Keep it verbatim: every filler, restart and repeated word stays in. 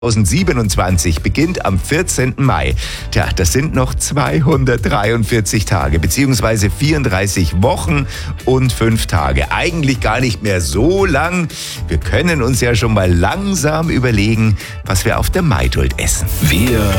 zweitausendsiebenundzwanzig beginnt am vierzehnten Mai. Tja, das sind noch zweihundertdreiundvierzig Tage beziehungsweise vierunddreißig Wochen und fünf Tage. Eigentlich gar nicht mehr so lang. Wir können uns ja schon mal langsam überlegen, was wir auf der Maidult essen. Wir